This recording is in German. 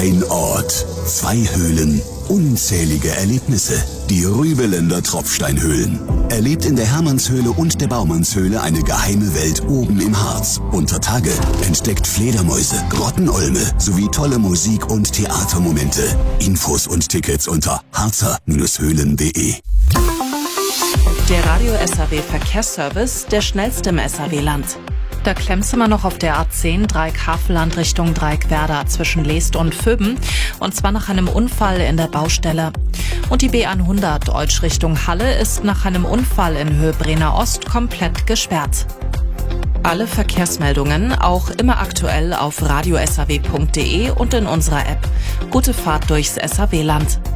Ein Ort, 2 Höhlen, unzählige Erlebnisse. Die Rübeländer Tropfsteinhöhlen. Erlebt in der Hermannshöhle und der Baumannshöhle eine geheime Welt oben im Harz. Unter Tage entdeckt Fledermäuse, Grottenolme sowie tolle Musik- und Theatermomente. Infos und Tickets unter harzer-höhlen.de. Der Radio SAW Verkehrsservice, der schnellste im SAW-Land. Da klemmt's immer noch auf der A10 Dreieck-Havelland Richtung Dreieck-Werder zwischen Leest und Vöben, und zwar nach einem Unfall in der Baustelle. Und die B100 Deutsch Richtung Halle ist nach einem Unfall in Höhe Brenner Ost komplett gesperrt. Alle Verkehrsmeldungen auch immer aktuell auf radiosaw.de und in unserer App. Gute Fahrt durchs SAW-Land.